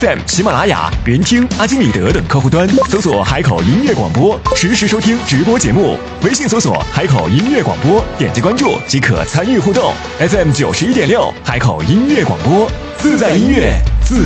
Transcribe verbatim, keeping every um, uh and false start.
F M、喜马拉雅、云听、阿基米德等客户端搜索海口音乐广播，实时收听直播节目。微信搜索海口音乐广播，点击关注即可参与互动。F M 九十一点六，海口音乐广播，自在音乐